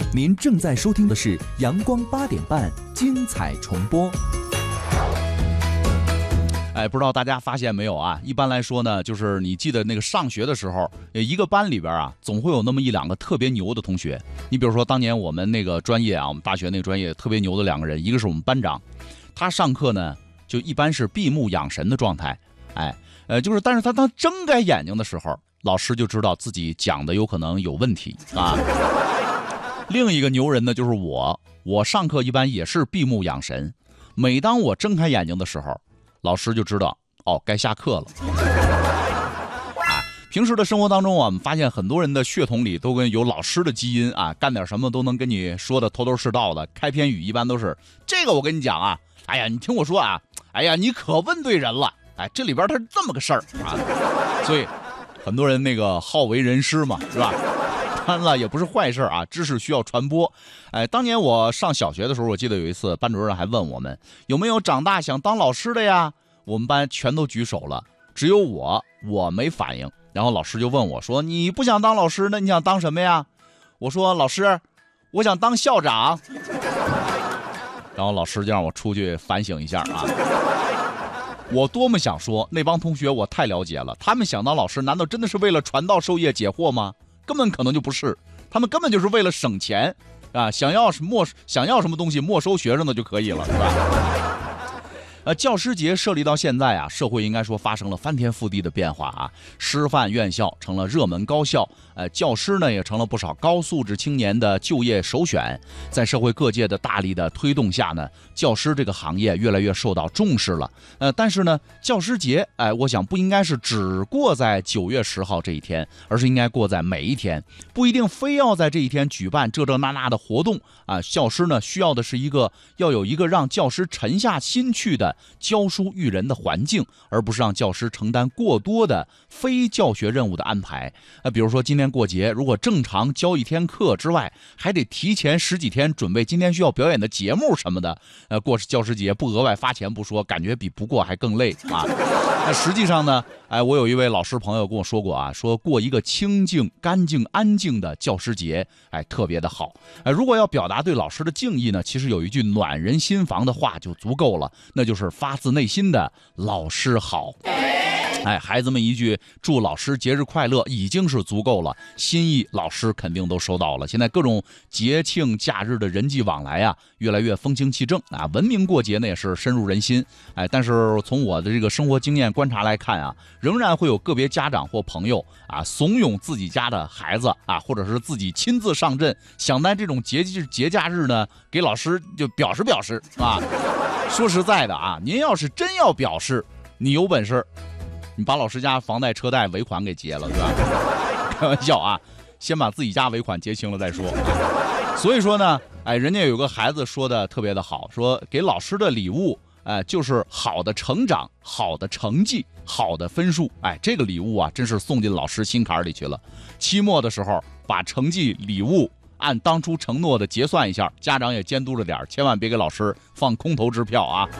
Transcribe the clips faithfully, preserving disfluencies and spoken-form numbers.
您正在收听的是阳光八点半精彩重播。 哎，不知道大家发现没有啊？一般来说呢，就是你记得那个上学的时候，一个班里边啊，总会有那么一两个特别牛的同学。你比如说，当年我们那个专业啊，我们大学那个专业特别牛的两个人，一个是我们班长，他上课呢就一般是闭目养神的状态，哎，呃，就是但是他当睁开眼睛的时候，老师就知道自己讲的有可能有问题啊。另一个牛人呢，就是我，我上课一般也是闭目养神，每当我睁开眼睛的时候，老师就知道哦，该下课了。啊，平时的生活当中啊，我们发现很多人的血统里都跟有老师的基因啊，干点什么都能跟你说的头头是道的。开篇语一般都是这个，我跟你讲啊，哎呀，你听我说啊，哎呀，你可问对人了，哎，这里边它是这么个事儿啊。所以很多人那个好为人师嘛，是吧？当然了，也不是坏事啊，知识需要传播。哎，当年我上小学的时候，我记得有一次班主任还问我们有没有长大想当老师的呀？我们班全都举手了，只有我我没反应。然后老师就问我说：“你不想当老师，那你想当什么呀？”我说：“老师，我想当校长。”然后老师就让我出去反省一下啊。我多么想说，那帮同学我太了解了，他们想当老师，难道真的是为了传道授业解惑吗？根本可能就不是，他们根本就是为了省钱啊！想要是没想要什么东西没收学生的就可以了，是吧？呃，教师节设立到现在啊，社会应该说发生了翻天覆地的变化啊。师范院校成了热门高校，呃，教师呢也成了不少高素质青年的就业首选。在社会各界的大力的推动下呢，教师这个行业越来越受到重视了。呃，但是呢，教师节，哎、呃，我想不应该是只过在九月十号这一天，而是应该过在每一天，不一定非要在这一天举办这这那那的活动啊。教师呢需要的是一个要有一个让教师沉下心去的教书育人的环境，而不是让教师承担过多的非教学任务的安排。呃，比如说今天过节，如果正常教一天课之外，还得提前十几天准备今天需要表演的节目什么的，呃，过教师节不额外发钱不说，感觉比不过还更累啊。那实际上呢，哎，我有一位老师朋友跟我说过啊，说过一个清静、干净、安静的教师节，哎，特别的好。哎，如果要表达对老师的敬意呢，其实有一句暖人心房的话就足够了，那就是发自内心的老师好。哎，孩子们一句祝老师节日快乐已经是足够了，心意老师肯定都收到了。现在各种节庆假日的人际往来啊，越来越风清气正啊，文明过节呢也是深入人心。哎，但是从我的这个生活经验观察来看啊，仍然会有个别家长或朋友啊，怂恿自己家的孩子啊，或者是自己亲自上阵，想在这种节节假日呢，给老师就表示表示啊。说实在的啊，您要是真要表示，你有本事，你把老师家房贷车贷尾款给结了，对吧？开玩笑啊，先把自己家尾款结清了再说。所以说呢，哎，人家有个孩子说的特别的好，说给老师的礼物，哎，就是好的成长、好的成绩、好的分数。哎，这个礼物啊，真是送进老师心坎里去了。期末的时候，把成绩、礼物按当初承诺的结算一下，家长也监督着点，千万别给老师放空头支票啊。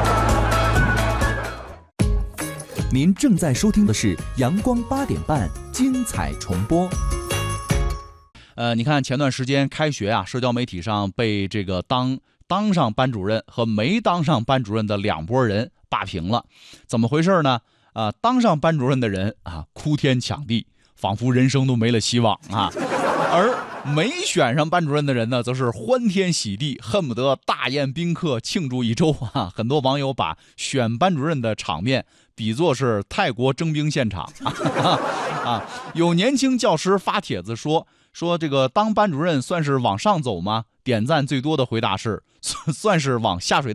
您正在收听的是阳光八点半精彩重播。 呃，你看前段时间开学啊，社交媒体上被这个当当上班主任和没当上班主任的两拨人霸屏了，怎么回事呢？啊、呃，当上班主任的人啊，哭天抢地，仿佛人生都没了希望啊，而没选上班主任的人呢，则是欢天喜地，恨不得大宴宾客庆祝一周啊！很多网友把选班主任的场面比作是泰国征兵现场啊！有年轻教师发帖子说说这个当班主任算是往上走吗？点赞最多的回答是算是往下水道